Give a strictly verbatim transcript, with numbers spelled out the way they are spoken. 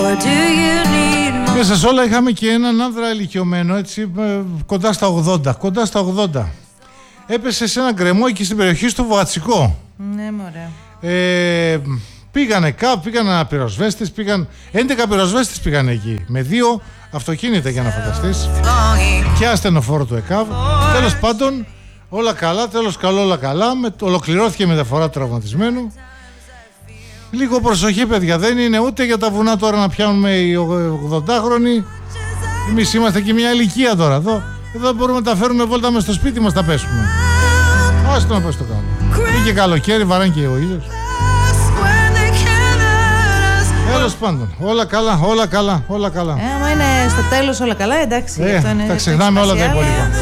Μέσα σε όλα είχαμε και έναν άνδρα ηλικιωμένο, έτσι, κοντά στα ογδόντα. Κοντά στα ογδόντα. Έπεσε σε ένα γκρεμό εκεί στην περιοχή στο Βοατσικό. Ναι, μωρέ. Ε, πήγανε κάπου, πήγαν πυροσβέστες, πήγαν έντεκα πυροσβέστες πήγαν εκεί. Με δύο αυτοκίνητα για να φανταστείς. Και ασθενοφόρο του ΕΚΑΒ. Τέλος πάντων, όλα καλά, τέλος καλό, όλα καλά. Με, ολοκληρώθηκε η μεταφορά του τραυματισμένου. Λίγο προσοχή, παιδιά, δεν είναι ούτε για τα βουνά τώρα να πιάνουμε οι ογδοντάχρονοι. Εμείς είμαστε και μια ηλικία τώρα εδώ. Εδώ μπορούμε να τα φέρουμε βόλτα μες στο σπίτι μας, τα πέσουμε. Άστο να πες το κάνω. Είναι και καλοκαίρι, βαράνε και ο ήλιος. Τέλος πάντων, όλα καλά, όλα καλά, όλα καλά. Ε, άμα είναι στο τέλος όλα καλά, εντάξει. Ε, αυτό είναι, τα ξεχνάμε όλα τα υπόλοιπα.